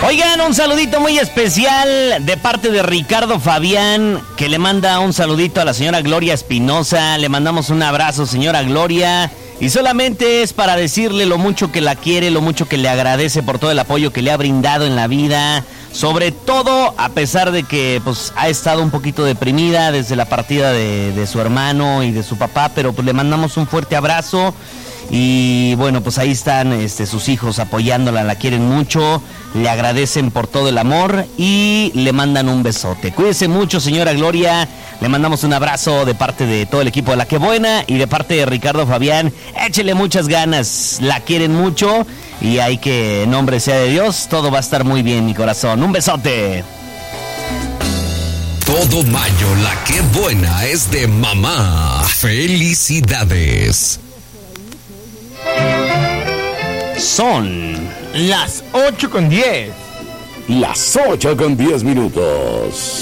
Oigan, un saludito muy especial de parte de Ricardo Fabián, que le manda un saludito a la señora Gloria Espinosa. Le mandamos un abrazo, señora Gloria. Y solamente es para decirle lo mucho que la quiere, lo mucho que le agradece por todo el apoyo que le ha brindado en la vida. Sobre todo, a pesar de que pues ha estado un poquito deprimida desde la partida de su hermano y de su papá, pero pues le mandamos un fuerte abrazo. Y bueno, pues ahí están sus hijos apoyándola, la quieren mucho, le agradecen por todo el amor y le mandan un besote. Cuídese mucho, señora Gloria, le mandamos un abrazo de parte de todo el equipo de La Que Buena y de parte de Ricardo Fabián. Échele muchas ganas, la quieren mucho y hay que, en nombre sea de Dios, todo va a estar muy bien, mi corazón. Un besote. Todo mayo, La Que Buena es de mamá. ¡Felicidades! Son las 8:10. Las 8:10.